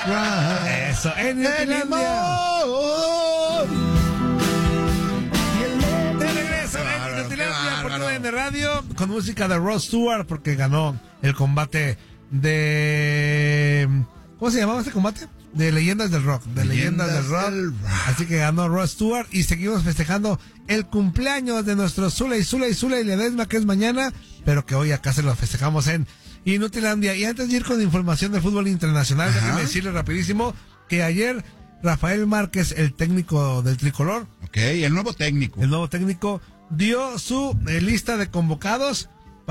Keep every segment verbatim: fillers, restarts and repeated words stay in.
cry. Eso, en Nutilandia. De regreso en Nutilandia por T V N Radio con música de Rod Stewart porque ganó el combate de... ¿Cómo se llamaba este combate? De Leyendas del Rock, de Leyendas, Leyendas del, rock. del Rock. Así que ganó Rod Stewart y seguimos festejando el cumpleaños de nuestro Zuley, Zuley, Zuley Ledesma, que es mañana, pero que hoy acá se lo festejamos en Inutilandia. Y antes de ir con información del fútbol internacional, déjeme decirle rapidísimo que ayer Rafael Márquez, el técnico del tricolor, ok, el nuevo técnico, el nuevo técnico dio su eh, lista de convocados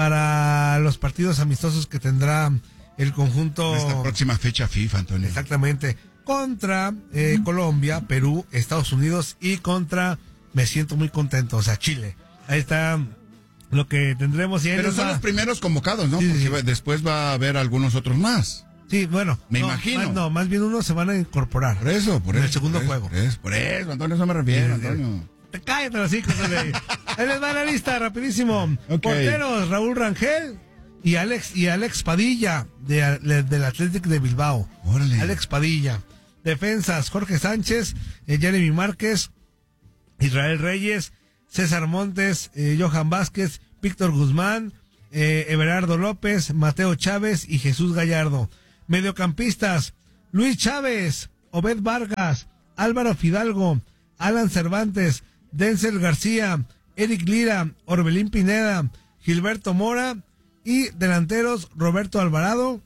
para los partidos amistosos que tendrá el conjunto. Esta próxima fecha FIFA, Antonio. Exactamente. Contra eh, mm. Colombia, Perú, Estados Unidos y contra, me siento muy contento, o sea, Chile. Ahí está lo que tendremos. Y Pero son va... los primeros convocados, ¿no? Sí, porque sí. después va a haber algunos otros más. Sí, bueno. Me no, imagino. Más, no, más bien unos se van a incorporar. Por eso, por en eso. el segundo por juego. Eso, por eso, por eso, Antonio, eso me refiero, sí, Antonio. Te cállate los hijos, Ahí les va la lista, rapidísimo. Okay. Porteros, Raúl Rangel y Alex y Alex Padilla de, de, del Athletic de Bilbao. Órale. Alex Padilla. Defensas, Jorge Sánchez, eh, Jeremy Márquez, Israel Reyes, César Montes, eh, Johan Vázquez, Víctor Guzmán, eh, Everardo López, Mateo Chávez y Jesús Gallardo. Mediocampistas, Luis Chávez, Obed Vargas, Álvaro Fidalgo, Alan Cervantes, Denzel García, Eric Lira, Orbelín Pineda, Gilberto Mora y delanteros Roberto Alvarado,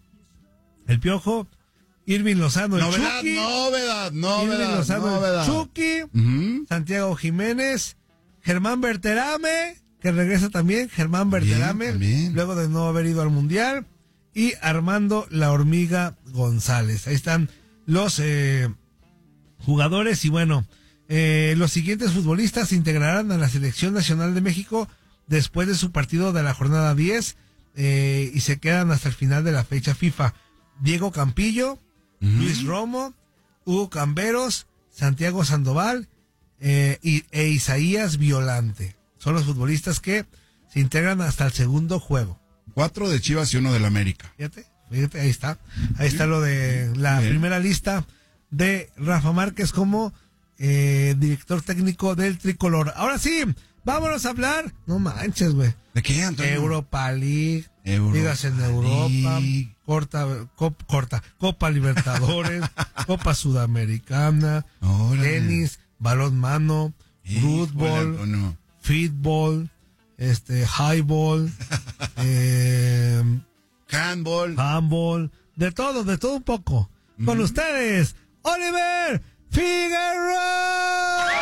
El Piojo, Irving Lozano, el novedad, Chucky, novedad, novedad, Irving Lozano, novedad. el Chucky, uh-huh. Santiago Jiménez, Germán Berterame, que regresa también, Germán Berterame, bien, bien. luego de no haber ido al Mundial, y Armando La Hormiga González. Ahí están los eh, jugadores y bueno, eh, los siguientes futbolistas se integrarán a la Selección Nacional de México después de su partido de la jornada diez eh, y se quedan hasta el final de la fecha FIFA. Diego Campillo, mm. Luis Romo, Hugo Camberos, Santiago Sandoval eh, y, e Isaías Violante. Son los futbolistas que se integran hasta el segundo juego. Cuatro de Chivas y uno del América. Fíjate, fíjate, ahí está. Ahí sí. está lo de la Bien. primera lista de Rafa Márquez como eh, director técnico del tricolor. Ahora sí, vámonos a hablar. No manches, güey. ¿De qué, Antonio? Europa League. Europa Ligas en Europa. League. Corta, cop, corta. Copa Libertadores. Copa Sudamericana. Órale. Tenis. Balonmano. Sí, fútbol. Hola, no. Fútbol. Este, highball. eh, handball. handball. De todo, de todo un poco. Mm-hmm. Con ustedes, Oliver Figueroa.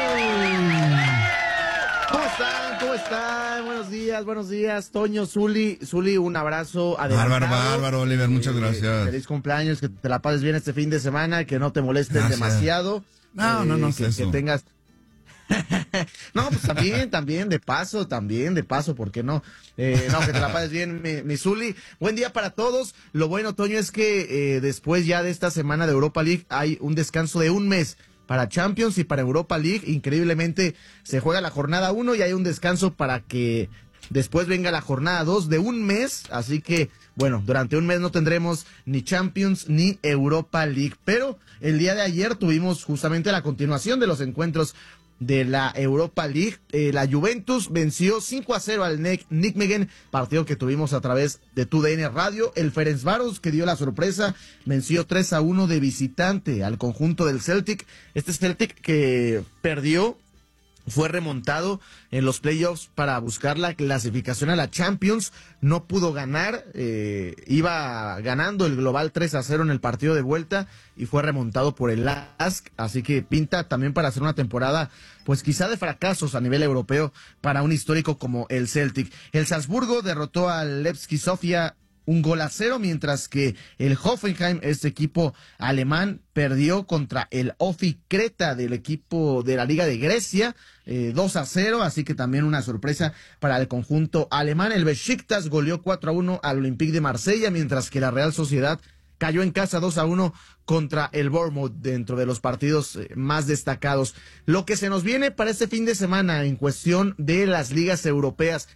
¿Cómo están? ¿Cómo están? Buenos días, buenos días. Toño, Zuli, Zuli, un abrazo adelantado. Bárbaro, bárbaro, Oliver, muchas eh, gracias. Feliz cumpleaños, que te la pases bien este fin de semana, que no te molestes gracias. demasiado. No, eh, no, no, que, es eso. que tengas... no, pues también, también, de paso, también, de paso, ¿por qué no? Eh, no, que te la pases bien, mi, mi Zuli. Buen día para todos. Lo bueno, Toño, es que eh, después ya de esta semana de Europa League hay un descanso de un mes para Champions y para Europa League. Increíblemente se juega la jornada uno y hay un descanso para que después venga la jornada dos de un mes. Así que, bueno, durante un mes no tendremos ni Champions ni Europa League. Pero el día de ayer tuvimos justamente la continuación de los encuentros de la Europa League. Eh, la Juventus venció cinco a cero al Nijmegen, partido que tuvimos a través de T D N Radio. El Ferencváros, que dio la sorpresa, venció tres a uno de visitante al conjunto del Celtic. Este Celtic que perdió, fue remontado en los playoffs para buscar la clasificación a la Champions, no pudo ganar, eh, iba ganando el global tres a cero en el partido de vuelta y fue remontado por el Lask, así que pinta también para hacer una temporada pues quizá de fracasos a nivel europeo para un histórico como el Celtic. El Salzburgo derrotó al Levski Sofia un gol a cero, mientras que el Hoffenheim, este equipo alemán, perdió contra el Ofi Creta del equipo de la Liga de Grecia, eh, dos a cero, así que también una sorpresa para el conjunto alemán. El Besiktas goleó cuatro a uno al Olympique de Marsella, mientras que la Real Sociedad cayó en casa dos a uno contra el Bournemouth, dentro de los partidos eh, más destacados. Lo que se nos viene para este fin de semana en cuestión de las ligas europeas,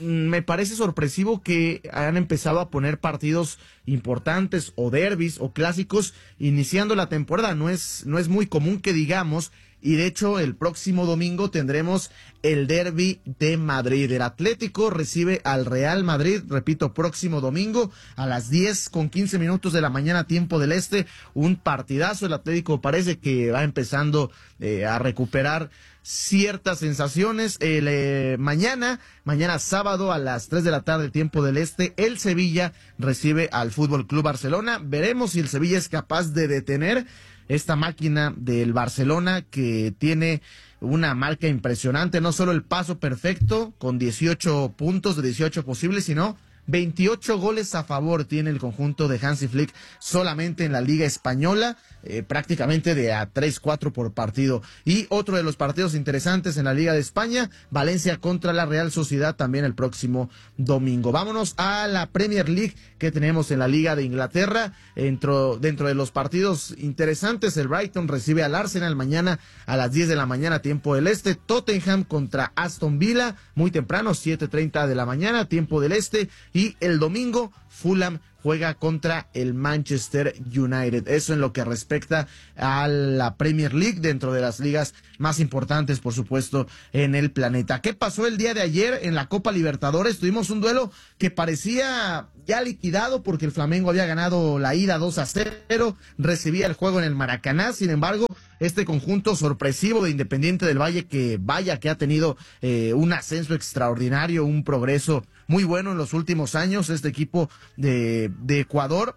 me parece sorpresivo que han empezado a poner partidos importantes o derbis o clásicos iniciando la temporada. No es, no es muy común que digamos, y de hecho el próximo domingo tendremos el derbi de Madrid. El Atlético recibe al Real Madrid, repito, próximo domingo a las diez con quince minutos de la mañana, tiempo del este. Un partidazo. El Atlético parece que va empezando eh, a recuperar ciertas sensaciones. El, eh, mañana, mañana sábado a las tres de la tarde, tiempo del este, el Sevilla recibe al Fútbol Club Barcelona. Veremos si el Sevilla es capaz de detener esta máquina del Barcelona, que tiene una marca impresionante, no solo el paso perfecto con dieciocho puntos de dieciocho posibles, sino veintiocho goles a favor tiene el conjunto de Hansi Flick solamente en la Liga Española, eh, prácticamente de a tres cuatro por partido. Y otro de los partidos interesantes en la Liga de España, Valencia contra la Real Sociedad, también el próximo domingo. Vámonos a la Premier League que tenemos en la Liga de Inglaterra. Dentro, dentro de los partidos interesantes, el Brighton recibe al Arsenal mañana a las diez de la mañana, tiempo del este. Tottenham contra Aston Villa, muy temprano, siete treinta de la mañana, tiempo del este. Y el domingo, Fulham juega contra el Manchester United. Eso en lo que respecta a la Premier League, dentro de las ligas más importantes, por supuesto, en el planeta. ¿Qué pasó el día de ayer en la Copa Libertadores? Tuvimos un duelo que parecía ya liquidado porque el Flamengo había ganado la ida dos a cero, recibía el juego en el Maracaná. Sin embargo, este conjunto sorpresivo de Independiente del Valle, que vaya que ha tenido eh, un ascenso extraordinario, un progreso muy bueno en los últimos años, este equipo de, de Ecuador,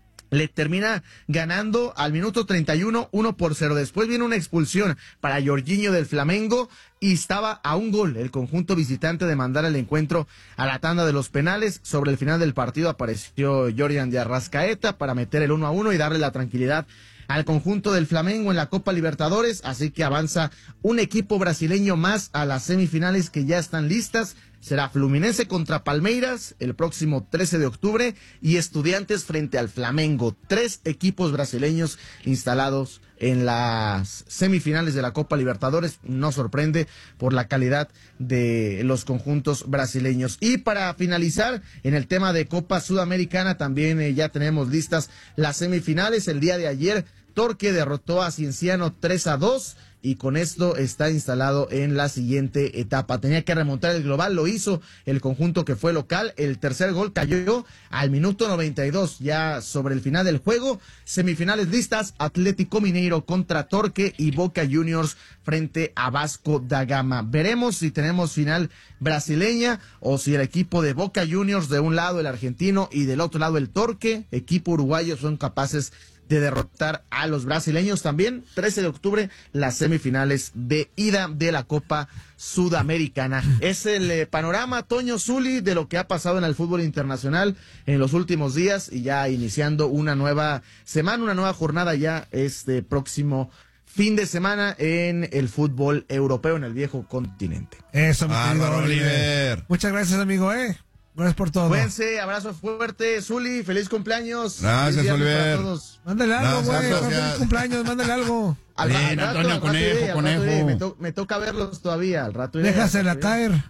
le termina ganando al minuto treinta y uno, uno por cero. Después viene una expulsión para Jorginho del Flamengo y estaba a un gol el conjunto visitante de mandar el encuentro a la tanda de los penales. Sobre el final del partido apareció Jordan de Arrascaeta para meter el uno a uno y darle la tranquilidad al conjunto del Flamengo en la Copa Libertadores, así que avanza un equipo brasileño más a las semifinales que ya están listas. Será Fluminense contra Palmeiras el próximo trece de octubre y Estudiantes frente al Flamengo. Tres equipos brasileños instalados en las semifinales de la Copa Libertadores. No sorprende por la calidad de los conjuntos brasileños. Y para finalizar, en el tema de Copa Sudamericana, también eh, ya tenemos listas las semifinales. El día de ayer, Torque derrotó a Cienciano tres a dos. Y con esto está instalado en la siguiente etapa. Tenía que remontar el global, lo hizo el conjunto que fue local. El tercer gol cayó al minuto noventa y dos, ya sobre el final del juego. Semifinales listas, Atlético Mineiro contra Torque y Boca Juniors frente a Vasco da Gama. Veremos si tenemos final brasileña o si el equipo de Boca Juniors, de un lado el argentino y del otro lado el Torque, equipo uruguayo, son capaces de derrotar a los brasileños. También trece de octubre las semifinales de ida de la Copa Sudamericana. Es el eh, panorama, Toño Zuli, de lo que ha pasado en el fútbol internacional en los últimos días, y ya iniciando una nueva semana, una nueva jornada ya este próximo fin de semana en el fútbol europeo, en el viejo continente. Eso, mi querido Álvaro Oliver. Oliver. Muchas gracias, amigo, eh. Gracias por todo. Cuídense, abrazo fuerte, Zuli, feliz cumpleaños. Gracias, Feliz viernes Oliver. para todos. Mándale algo, Gracias, güey. gracias. Feliz cumpleaños, mándale algo. Al Bien, ra- al rato, Antonio, al rato conejo, iré, al rato conejo. iré. Me, to- me toca verlos todavía, al rato iré, Déjasela al rato iré. caer.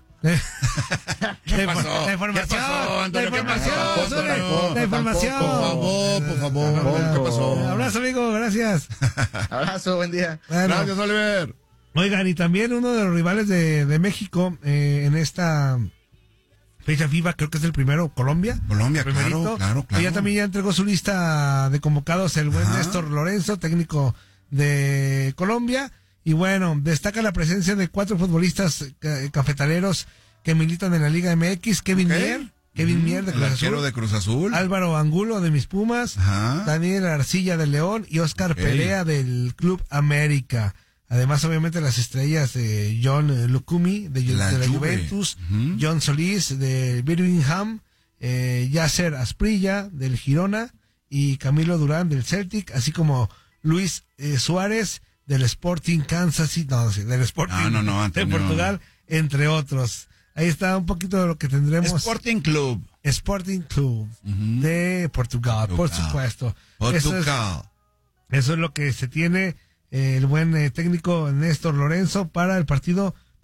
¿Qué pasó? La información, ¿Qué pasó, Antonio? la ¿Qué pasó? información, Zuli, Tampoco, la información. Por favor, por favor. Tampoco. ¿Qué pasó? Abrazo, amigo, gracias. Abrazo, buen día. Bueno, Gracias, Oliver. oigan, y también uno de los rivales de, de México eh, en esta fecha FIFA, creo que es el primero, Colombia. Colombia, Primerito. claro, claro, claro. Ya también ya entregó su lista de convocados el buen Ajá. Néstor Lorenzo, técnico de Colombia. Y bueno, destaca la presencia de cuatro futbolistas eh, cafetaleros que militan en la Liga M X. Kevin Ok. Mier, Kevin Mier de El Cruz arquero Azul, de Cruz Azul. Álvaro Angulo de Mis Pumas, Ajá. Daniel Arcilla de León y Oscar Ok. Pelea del Club América. Además, obviamente, las estrellas de John Lucumi de, La de la Juve. Juventus, Ujú. John Solís de Birmingham, eh, Yasser Asprilla del Girona y Camilo Durán del Celtic, así como Luis eh, Suárez del Sporting Kansas City, no, sí, del Sporting No, no, no, de Antonio. Portugal, entre otros. Ahí está un poquito de lo que tendremos. Sporting Club. Sporting Club Ujú. de Portugal, por Portugal. supuesto. Eso es, Portugal. eso es lo que se tiene eh, el buen eh, técnico Néstor Lorenzo para el partido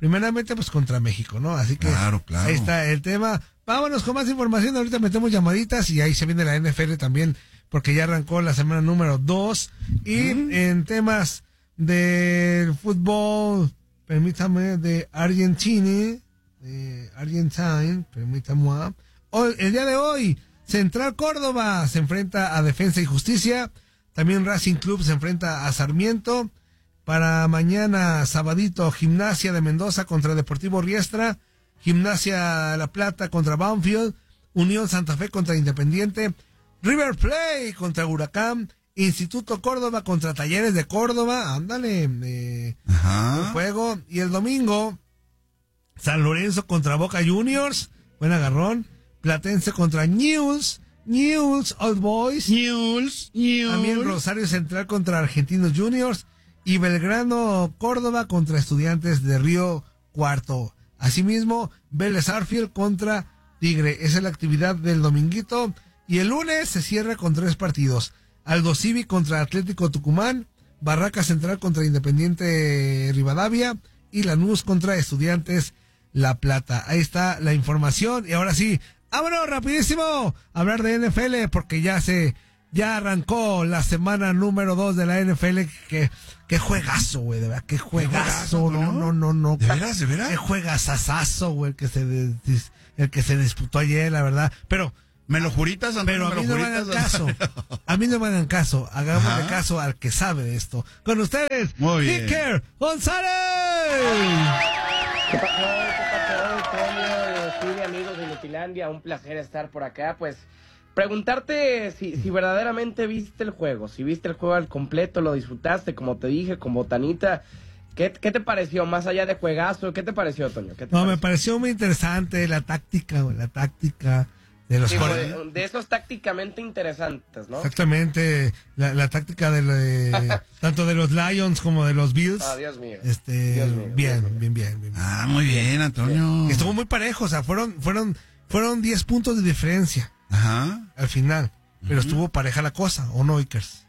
primeramente pues contra México, ¿no? Así que claro, claro. ahí está el tema. Vámonos con más información, ahorita metemos llamaditas y ahí se viene la N F L también, porque ya arrancó la semana número dos. Y mm. en temas del fútbol, permítame, de Argentina, de Argentina, permítame, hoy, el día de hoy, Central Córdoba se enfrenta a Defensa y Justicia, también Racing Club se enfrenta a Sarmiento. Para mañana, sabadito, Gimnasia de Mendoza contra Deportivo Riestra, Gimnasia La Plata contra Banfield, Unión Santa Fe contra Independiente, River Plate contra Huracán, Instituto Córdoba contra Talleres de Córdoba, ándale, eh, el juego. Y el domingo, San Lorenzo contra Boca Juniors, buen agarrón, Platense contra Newell's, Newell's Old Boys, Newell's, Newell's. También Rosario Central contra Argentinos Juniors, y Belgrano Córdoba contra Estudiantes de Río Cuarto. Asimismo, Vélez Arfield contra Tigre. Esa es la actividad del dominguito. Y el lunes se cierra con tres partidos. Aldo Civi contra Atlético Tucumán, Barraca Central contra Independiente Rivadavia y Lanús contra Estudiantes La Plata. Ahí está la información. Y ahora sí, vámonos rapidísimo a hablar de N F L, porque ya se... Ya arrancó la semana número dos de la N F L. Que, qué juegazo, güey, de verdad, qué juegazo. No, no, no, no. ¿De veras, de veras? Qué juegazazazo, güey, el que se dis, el que se disputó ayer, la verdad. Pero ¿me lo juritas, Antonio? Pero a mí no me hagan caso. A mí no me hagan caso. Hagámosle caso al que sabe de esto. Con ustedes, Iker González. ¿Qué pasó? ¿Qué pasó, Antonio? Sí, amigos de Nutilandia, un placer estar por acá. Pues preguntarte si, si verdaderamente viste el juego, si viste el juego al completo, lo disfrutaste, como te dije, con botanita. ¿Qué, qué te pareció, más allá de juegazo? ¿Qué te pareció, Toño? ¿Qué te no, pareció? Me pareció muy interesante la táctica, la táctica de los sí, de, de esos tácticamente interesantes, ¿no? Exactamente, la, la táctica de, de tanto de los Lions como de los Bills. Ah, Dios mío. Este, Dios mío, bien, Dios mío. bien, bien, bien, bien. Ah, muy bien, Antonio. Estuvo muy parejo, o sea, fueron, fueron, fueron diez puntos de diferencia. Ajá. Al final, pero uh-huh. estuvo pareja la cosa, ¿o no, Ikers?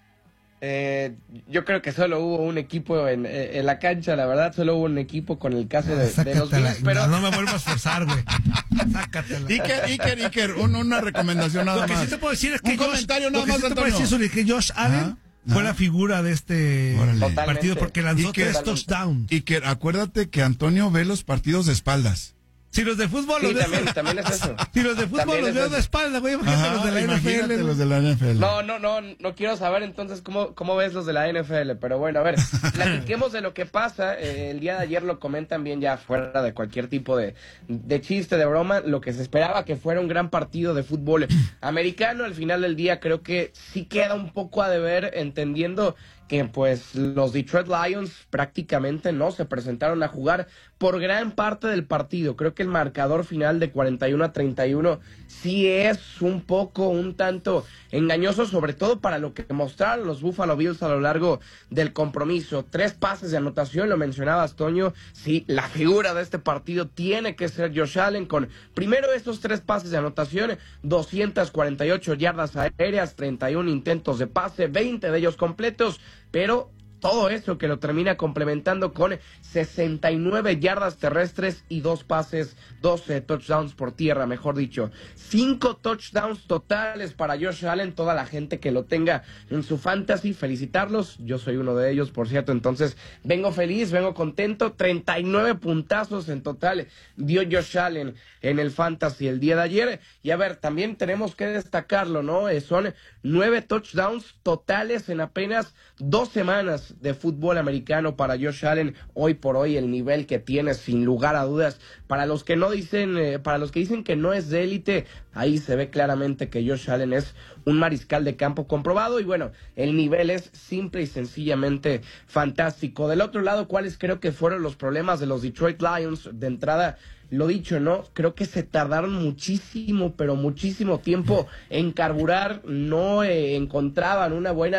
Eh, yo creo que solo hubo un equipo en, en la cancha, la verdad, solo hubo un equipo con el caso de, de los Bills, pero... No, no me vuelvas a forzar, güey. Sácatela. Iker, Iker, Iker, un, una recomendación nada más. Lo que más. sí te puedo decir es que un Josh, comentario nada más, sí Antonio. Te puedo decir sobre que Josh Allen Ajá. fue Ajá. la figura de este Totalmente. partido porque lanzó Iker, tres touchdowns. Iker, acuérdate que Antonio ve los partidos de espaldas. Si los de fútbol sí, los también, ves, también es eso. Si los de fútbol los veo de espalda, güey, imagínate Ajá, los de la N F L. Los de la N F L. No, no, no, no quiero saber entonces cómo, cómo ves los de la N F L, pero bueno, a ver, platiquemos de lo que pasa. Eh, el día de ayer lo comentan bien ya fuera de cualquier tipo de, de chiste, de broma, lo que se esperaba que fuera un gran partido de fútbol americano. Al final del día creo que sí queda un poco a deber, entendiendo que pues los Detroit Lions prácticamente no se presentaron a jugar por gran parte del partido. Creo que el marcador final de cuarenta y uno a treinta y uno sí es un poco, un tanto engañoso, sobre todo para lo que mostraron los Buffalo Bills a lo largo del compromiso. Tres pases de anotación, lo mencionabas, Toño. Sí, la figura de este partido tiene que ser Josh Allen, con primero estos tres pases de anotación, doscientas cuarenta y ocho yardas aéreas, treinta y uno intentos de pase, veinte de ellos completos, pero todo eso que lo termina complementando con sesenta y nueve yardas terrestres y dos pases, doce touchdowns por tierra, mejor dicho. Cinco touchdowns totales para Josh Allen, toda la gente que lo tenga en su fantasy, felicitarlos. Yo soy uno de ellos, por cierto, entonces vengo feliz, vengo contento. treinta y nueve puntazos en total dio Josh Allen en el fantasy el día de ayer. Y a ver, también tenemos que destacarlo, ¿no? Eh, son nueve touchdowns totales en apenas dos semanas de fútbol americano para Josh Allen. Hoy por hoy el nivel que tiene, sin lugar a dudas, para los que no dicen, eh, para los que dicen que no es de élite, ahí se ve claramente que Josh Allen es un mariscal de campo comprobado. Y bueno, el nivel es simple y sencillamente fantástico. Del otro lado, ¿cuáles creo que fueron los problemas de los Detroit Lions? De entrada, lo dicho, ¿no? Creo que se tardaron muchísimo, pero muchísimo tiempo en carburar. No eh, encontraban una buena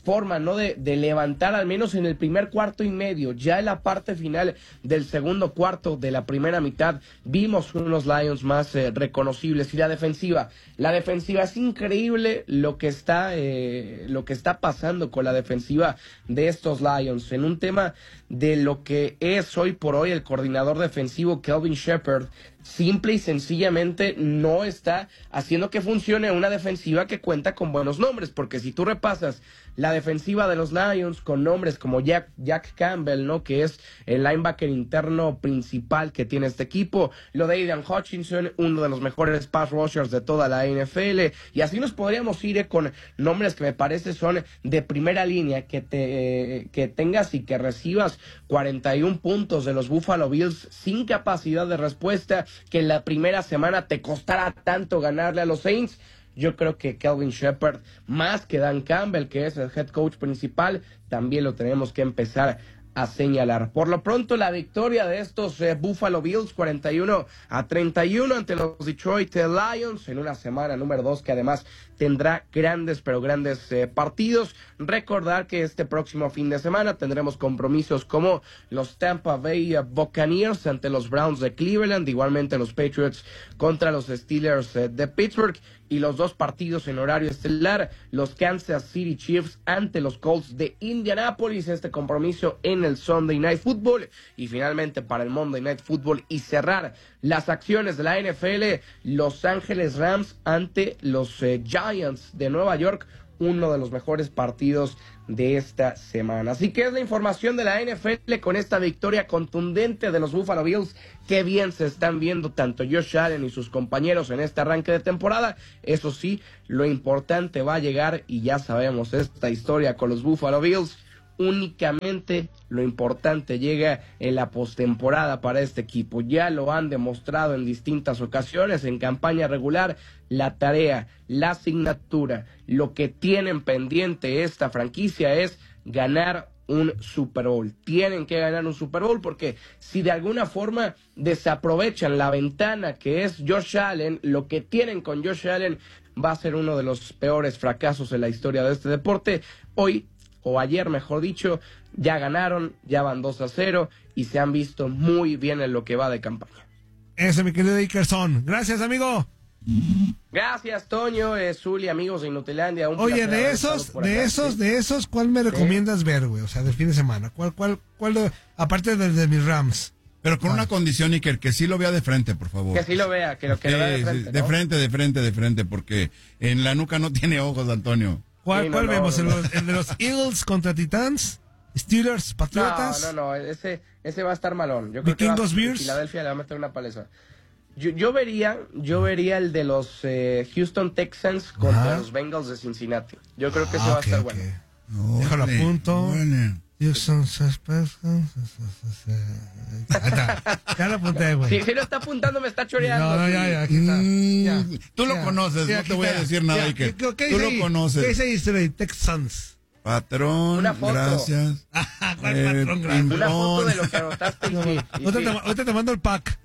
forma, ¿no? De, de levantar al menos en el primer cuarto y medio, ya en la parte final del segundo cuarto de la primera mitad, vimos unos Lions más eh, reconocibles. Y la defensiva, la defensiva es increíble lo que está, eh, lo que está pasando con la defensiva de estos Lions, en un tema de lo que es hoy por hoy el coordinador defensivo Kelvin Shepard. Simple y sencillamente no está haciendo que funcione una defensiva que cuenta con buenos nombres, porque si tú repasas la defensiva de los Lions con nombres como Jack, Jack Campbell, ¿no? Que es el linebacker interno principal que tiene este equipo, lo de Aidan Hutchinson, uno de los mejores pass rushers de toda la N F L, y así nos podríamos ir eh, con nombres que me parece son de primera línea, que te eh, que tengas y que recibas cuarenta y un puntos de los Buffalo Bills sin capacidad de respuesta, que en la primera semana te costara tanto ganarle a los Saints. Yo creo que Kelvin Shepard, más que Dan Campbell, que es el head coach principal, también lo tenemos que empezar a señalar. Por lo pronto, la victoria de estos eh, Buffalo Bills, cuarenta y uno a treinta y uno ante los Detroit Lions, en una semana número dos que además tendrá grandes, pero grandes eh, partidos. Recordar que este próximo fin de semana tendremos compromisos como los Tampa Bay Buccaneers ante los Browns de Cleveland, igualmente los Patriots contra los Steelers eh, de Pittsburgh, y los dos partidos en horario estelar, los Kansas City Chiefs ante los Colts de Indianapolis, este compromiso en el Sunday Night Football, y finalmente para el Monday Night Football y cerrar las acciones de la N F L, Los Ángeles Rams ante los eh, Giants de Nueva York, uno de los mejores partidos de esta semana. Así que es la información de la N F L con esta victoria contundente de los Buffalo Bills. Qué bien se están viendo tanto Josh Allen y sus compañeros en este arranque de temporada. Eso sí, lo importante va a llegar, y ya sabemos esta historia con los Buffalo Bills. Únicamente lo importante llega en la postemporada para este equipo. Ya lo han demostrado en distintas ocasiones, en campaña regular. La tarea, la asignatura, lo que tienen pendiente esta franquicia es ganar un Super Bowl. Tienen que ganar un Super Bowl, porque si de alguna forma desaprovechan la ventana que es Josh Allen, lo que tienen con Josh Allen va a ser uno de los peores fracasos en la historia de este deporte. Hoy, o ayer mejor dicho, ya ganaron, ya van dos a cero y se han visto muy bien en lo que va de campaña. Ese, mi querido Ikerson. Gracias, amigo. Gracias, Toño, eh, Zuli, amigos de Inutilandia. Un Oye, placer de haber esos, estado por de acá, esos, ¿sí? de esos, ¿cuál me recomiendas ¿Sí? ver, güey? O sea, del fin de semana. ¿Cuál, cuál, cuál, de, aparte del de mis Rams? Pero con ah. una condición, Iker, que sí lo vea de frente, por favor. Que sí lo vea, que lo, que sí, lo vea de frente, sí, de ¿no? frente, de frente, de frente, porque en la nuca no tiene ojos, Antonio. ¿Cuál, sí, no, cuál no, vemos? No, no. ¿El, ¿El de los Eagles contra Titans? ¿Steelers, Patriotas? No, no, no, ese, ese va a estar malón. Yo creo ¿Vikingos, que Bears? Filadelfia le va a meter una paliza. Yo, yo vería, yo vería el de los eh, Houston Texans contra Ajá. los Bengals de Cincinnati. Yo creo que ese ah, va okay, a estar okay. bueno. Déjalo a punto. Vale. Houston ya lo apunté, güey. Si, si lo está apuntando, me está choreando. No, no, ya, ya, aquí está. Mm, ya, tú lo ya, conoces, ya, no te voy a decir nada, Iker. Tú lo ahí? conoces. ¿Qué dice Israel? Texans. Patrón, una foto. Gracias. ¿Cuál eh, patrón? Gracias. Una foto de lo que anotaste. No, y, y, ahorita, sí. te, ahorita te mando el pack.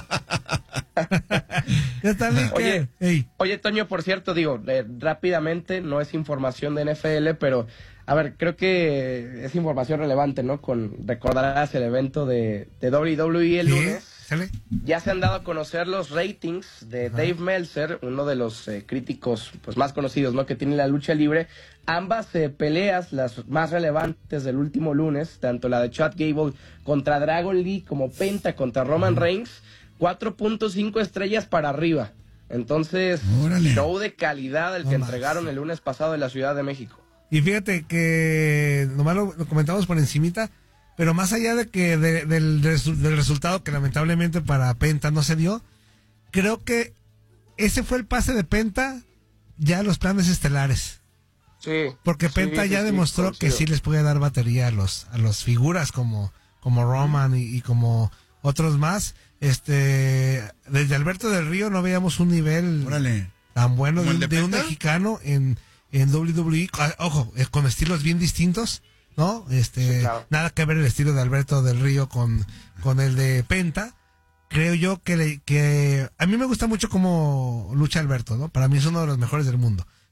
¿Qué tal, oye, oye, Toño, por cierto, digo, eh, rápidamente, no es información de N F L, pero, a ver, creo que es información relevante, ¿no? Con recordarás el evento de, de W W E el ¿Sí? lunes. ¿Sale? Ya se han dado a conocer los ratings de Ajá. Dave Meltzer, uno de los eh, críticos pues más conocidos, ¿no? Que tiene la lucha libre. Ambas eh, peleas, las más relevantes del último lunes, tanto la de Chad Gable contra Dragon Lee como Penta contra Roman Ajá. Reigns, cuatro punto cinco estrellas para arriba. Entonces, Órale. show de calidad el no que más. entregaron el lunes pasado en la Ciudad de México. Y fíjate que nomás lo, lo comentamos por encimita, pero más allá de que de, del, del, del resultado que lamentablemente para Penta no se dio, creo que ese fue el pase de Penta ya a los planes estelares. Sí. Porque Penta sí, ya sí, demostró sí, que sí les puede dar batería a los a las figuras como como Roman y, y como otros más. Este, desde Alberto del Río no veíamos un nivel Órale. tan bueno de, de, de un mexicano en en W W E, ojo, con estilos bien distintos. ¿No? Este, sí, claro. Nada que ver el estilo de Alberto del Río con, con el de Penta. Creo yo que, le, que a mí me gusta mucho cómo lucha Alberto, ¿no? Para mí es uno de los mejores del mundo.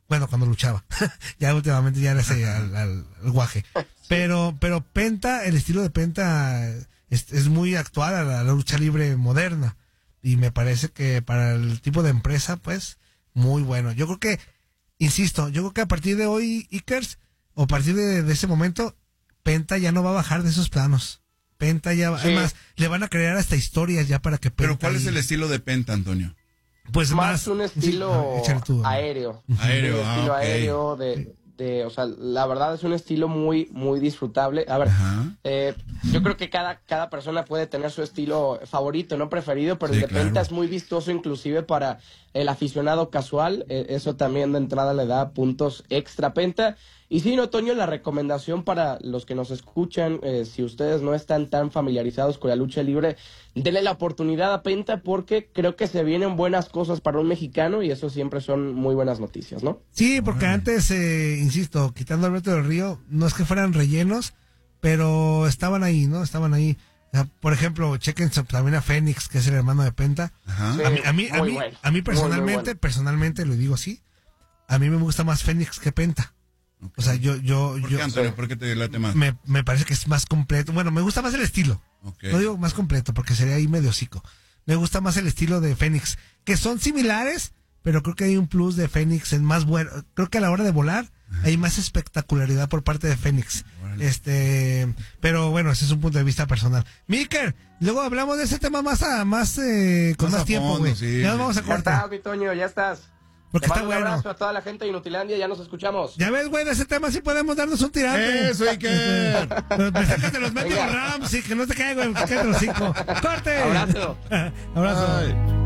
Bueno, cuando luchaba. Ya últimamente ya le hace al, al, al guaje. Pero, pero Penta, el estilo de Penta es, es muy actual a la, a la lucha libre moderna. Y me parece que para el tipo de empresa, pues, muy bueno. Yo creo que, insisto, yo creo que a partir de hoy, Ikers, o a partir de, de ese momento, Penta ya no va a bajar de esos planos. Penta ya, sí. Además, le van a crear hasta historias ya para que Penta. Pero ¿cuál y... es el estilo de Penta, Antonio? Pues más, más un estilo sí, tú, aéreo. Aéreo, un ah, estilo okay. aéreo de, de, o sea, la verdad es un estilo muy, muy disfrutable. A ver, eh, yo creo que cada, cada persona puede tener su estilo favorito, no preferido, pero sí, el de claro. Penta es muy vistoso inclusive para el aficionado casual. Eh, eso también de entrada le da puntos extra Penta. Y sí, no, Toño, la recomendación para los que nos escuchan, eh, si ustedes no están tan familiarizados con la lucha libre, denle la oportunidad a Penta porque creo que se vienen buenas cosas para un mexicano y eso siempre son muy buenas noticias, ¿no? Sí, porque antes, eh, insisto, quitando a Alberto del Río, no es que fueran rellenos, pero estaban ahí, ¿no? Estaban ahí. O sea, por ejemplo, chequen también a Fénix, que es el hermano de Penta. Ajá. Sí, a mí, a mí, a mí, bueno. a mí personalmente, muy, muy bueno. personalmente lo digo así, a mí me gusta más Fénix que Penta. Okay. O sea, yo, yo, ¿Por yo. qué, Antonio? ¿Por qué te late más? Me, me parece que es más completo. Bueno, me gusta más el estilo. Okay. No digo más completo porque sería ahí medio hocico. Me gusta más el estilo de Fénix, que son similares, pero creo que hay un plus de Fénix en más bueno. Creo que a la hora de volar Ajá. hay más espectacularidad por parte de Fénix. Vale. Este, pero bueno, ese es un punto de vista personal. Miker, luego hablamos de ese tema más, a, más eh, con más, más tiempo, güey. Sí, ya nos vamos a cortar. Ya está, Toño, ya estás. Porque está un bueno. abrazo a toda la gente de Inutilandia, ya nos escuchamos. Ya ves, güey, de ese tema sí podemos darnos un tirante. Eso, Iker. Me sacas de los Metro Rams y que no te caiga, güey, que cae de los cinco. ¡Corte! Abrazo. Abrazo. Ay.